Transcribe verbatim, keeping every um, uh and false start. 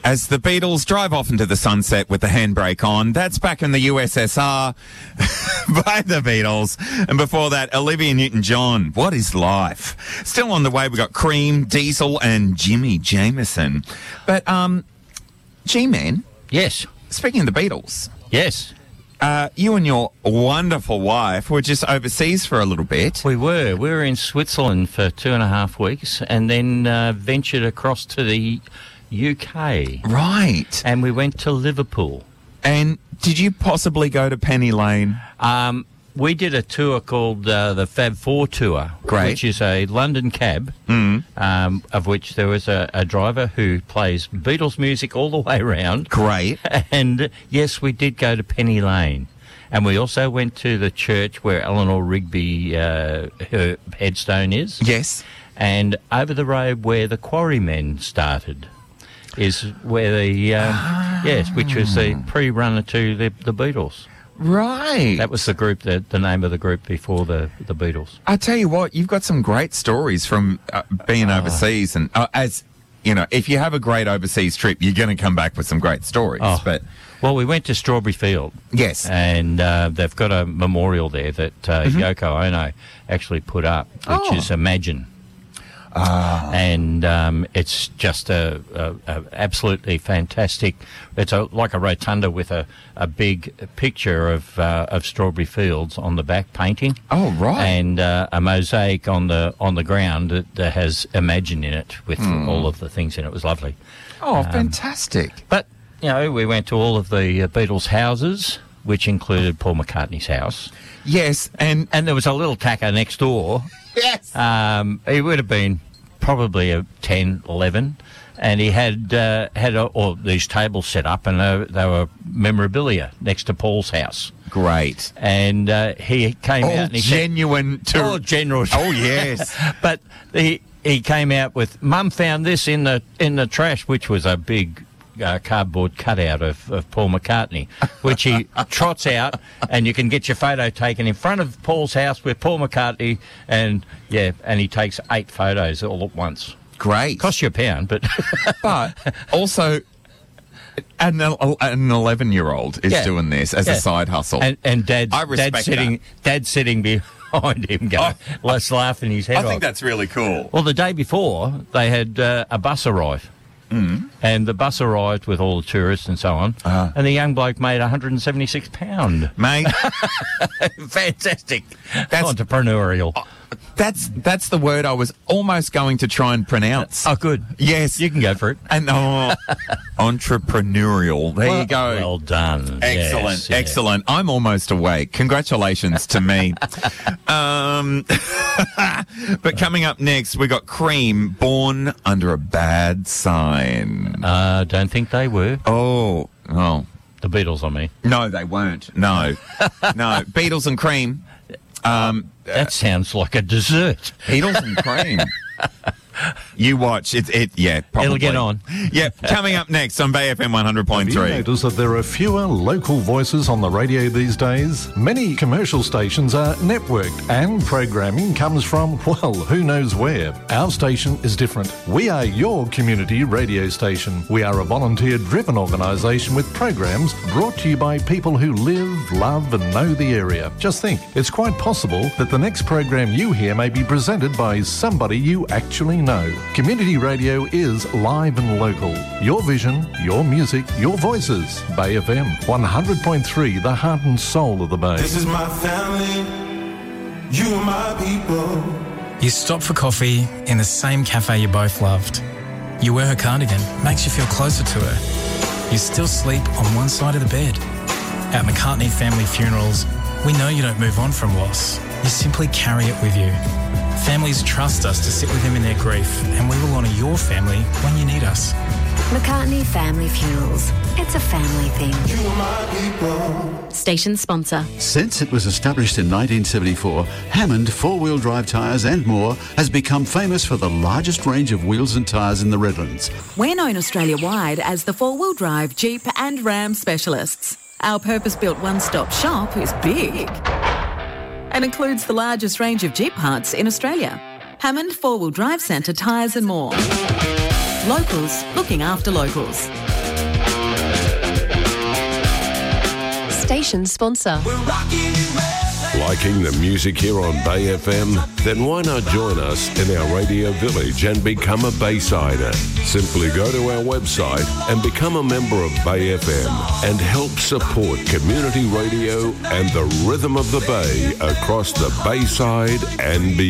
As the Beatles drive off into the sunset with the handbrake on, that's Back in the U S S R by the Beatles. And before that, Olivia Newton-John, What is Life? Still on the way, we got Cream, Diesel and Jimmy Jameson. But, um, G-Man. Yes. Speaking of the Beatles. Yes. Uh, you and your wonderful wife were just overseas for a little bit. We were. We were in Switzerland for two and a half weeks and then uh, ventured across to the U K. Right. And we went to Liverpool. And did you possibly go to Penny Lane? Um, we did a tour called uh, the Fab Four Tour, Great. which is a London cab, Mm. um, of which there was a, a driver who plays Beatles music all the way around. Great. And, yes, we did go to Penny Lane. And we also went to the church where Eleanor Rigby, uh, her headstone is. Yes. And over the road where the Quarrymen started is where the, um, Ah. yes, which was the pre-runner to the, the Beatles. Right. That was the group, that the name of the group before the, the Beatles. I tell you what, you've got some great stories from uh, being Ah. overseas. And uh, as, you know, if you have a great overseas trip, you're going to come back with some great stories. Oh. But Well, we went to Strawberry Field. yes. And uh, they've got a memorial there that uh, Yoko Ono actually put up, which Mm-hmm. Oh. is Imagine. Ah. And um, it's just a, a, a absolutely fantastic. It's a, like a rotunda with a, a big picture of uh, of Strawberry Fields on the back painting. Oh, right. And uh, a mosaic on the on the ground that, that has Imagine in it with Hmm. all of the things in it. It was lovely. Oh, fantastic. But you know, we went to all of the uh, Beatles' houses, which included Paul McCartney's house, Yes. And and there was a little tacker next door. yes. Um, he would have been probably a ten, eleven, and he had uh, had a, all these tables set up, and uh, they were memorabilia next to Paul's house. Great. And uh, he came All out and he said, genuine to... "Oh, general." Oh, yes. But he he came out with, "Mum found this in the in the trash," which was a big uh, cardboard cutout of, of Paul McCartney, which he trots out, and you can get your photo taken in front of Paul's house with Paul McCartney, and yeah, and he takes eight photos all at once. Great. Cost you a pound, but But also, an an eleven-year-old is Yeah. doing this as Yeah. a side hustle. and and Dad's, I respect Dad's sitting Dad's sitting behind him, going, let's laughing his head I off. think that's really cool. Well, the day before, they had uh, a bus arrive. Mm. And the bus arrived with all the tourists and so on. Uh-huh. And the young bloke made one hundred seventy-six pounds. Mate, Fantastic. That's- entrepreneurial. that's that's the word I was almost going to try and pronounce. Oh, good. Yes. You can go for it. And oh, entrepreneurial. There you go. Well done. Excellent, Yes, yeah. excellent. I'm almost awake. Congratulations to me. um, but coming up next, we got Cream, Born Under a Bad Sign. Uh, don't think they were. Oh, oh. The Beatles, I mean. No, they weren't. No. No. Beatles and Cream. Um, That sounds like a dessert. Beatles and Cream. You watch. It, it, yeah, probably. It'll get on. Yeah, coming up next on Bay F M one hundred point Have you three. noticed that there are fewer local voices on the radio these days? Many commercial stations are networked and programming comes from, well, who knows where. Our station is different. We are your community radio station. We are a volunteer-driven organisation with programs brought to you by people who live, love and know the area. Just think, it's quite possible that the next program you hear may be presented by somebody you actually know. Community radio is live and local. Your vision, your music, your voices. Bay F M one hundred point three, the heart and soul of the Bay. This is my family, you are my people. You stop for coffee in the same cafe you both loved. You wear her cardigan, makes you feel closer to her. You still sleep on one side of the bed. At McCartney Family Funerals, we know you don't move on from loss. You simply carry it with you. Families trust us to sit with them in their grief, and we will honour your family when you need us. McCartney Family Funerals. It's a family thing. You are my people. Station sponsor. Since it was established in nineteen seventy-four, Hammond four-wheel drive tyres and more has become famous for the largest range of wheels and tyres in the Redlands. We're known Australia-wide as the four-wheel drive Jeep and Ram specialists. Our purpose-built one-stop shop is big and includes the largest range of Jeep parts in Australia. Hammond Four-Wheel Drive Centre tyres and more. Locals looking after locals. Station sponsor. Liking the music here on Bay F M? Then why not join us in our radio village and become a Baysider? Simply go to our website and become a member of Bay F M and help support community radio and the rhythm of the Bay across the Bayside and beyond.